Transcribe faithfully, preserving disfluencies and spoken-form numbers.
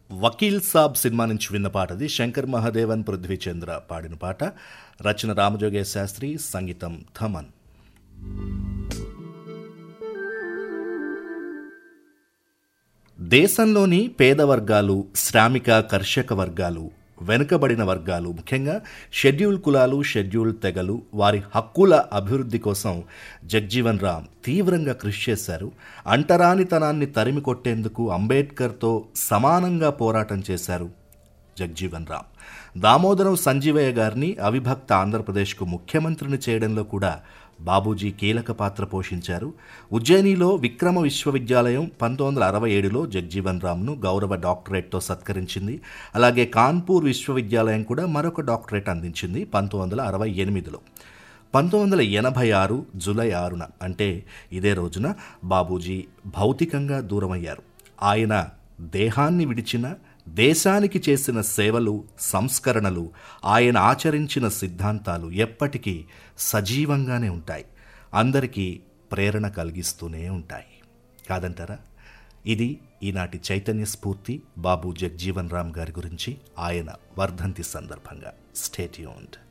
Vakeel Saab cinema నుంచి విన్న పాటది. శంకర్ మహాదేవన్, పృథ్వీచంద్ర పాడిన పాట. రచన రామజోగేశ్ శాస్త్రి, సంగీతం థమన్. దేశంలోని పేద వర్గాలు, శ్రామిక కర్షక వర్గాలు, వెనుకబడిన వర్గాలు, ముఖ్యంగా షెడ్యూల్ కులాలు, షెడ్యూల్ తెగలు, వారి హక్కుల అభివృద్ధి కోసం జగ్జీవన్ రామ్ తీవ్రంగా కృషి చేశారు. అంటరానితనాన్ని తరిమి కొట్టేందుకు అంబేద్కర్తో సమానంగా పోరాటం చేశారు జగ్జీవన్ రామ్. దామోదరం సంజీవయ్య గారిని అవిభక్త ఆంధ్రప్రదేశ్కు ముఖ్యమంత్రిని చేయడంలో కూడా బాబూజీ కీలక పాత్ర పోషించారు. ఉజ్జయినిలో విక్రమ విశ్వవిద్యాలయం పంతొమ్మిది వందల అరవై ఏడులో జగ్జీవన్ రామ్ను గౌరవ డాక్టరేట్తో సత్కరించింది. అలాగే కాన్పూర్ విశ్వవిద్యాలయం కూడా మరొక డాక్టరేట్ అందించింది పంతొమ్మిది వందల అరవై ఎనిమిదిలో. పంతొమ్మిది వందల ఎనభై ఆరు జూలై ఆరున అంటే ఇదే రోజున బాబూజీ భౌతికంగా దూరమయ్యారు. ఆయన దేహాన్ని విడిచిన, దేశానికి చేసిన సేవలు, సంస్కరణలు, ఆయన ఆచరించిన సిద్ధాంతాలు ఎప్పటికీ సజీవంగానే ఉంటాయి, అందరికీ ప్రేరణ కలిగిస్తూనే ఉంటాయి. కాదంటారా? ఇది ఈనాటి చైతన్య స్ఫూర్తి బాబు జగ్జీవన్ రామ్ గారి గురించి ఆయన వర్ధంతి సందర్భంగా. Stay tuned.